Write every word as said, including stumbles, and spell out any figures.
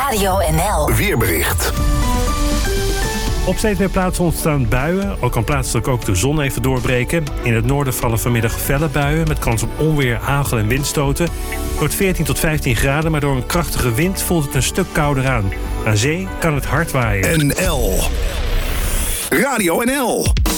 Radio N L Weerbericht. Op steeds meer plaatsen ontstaan buien. Al kan plaatselijk ook de zon even doorbreken. In het noorden vallen vanmiddag felle buien met kans op onweer, hagel en windstoten. Het wordt veertien tot vijftien graden, maar door een krachtige wind voelt het een stuk kouder aan. Aan zee kan het hard waaien. N L Radio N L